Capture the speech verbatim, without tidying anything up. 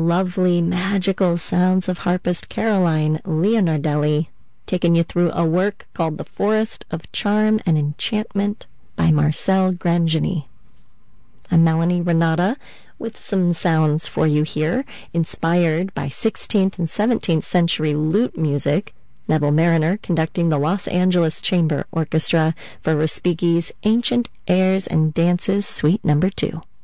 lovely, magical sounds of harpist Caroline Leonardelli, taking you through a work called The Forest of Charm and Enchantment by Marcel Grangeny. I'm Melanie Renata with some sounds for you here, inspired by sixteenth and seventeenth century lute music. Neville Mariner conducting the Los Angeles Chamber Orchestra for Respighi's Ancient Airs and Dances Suite Number two.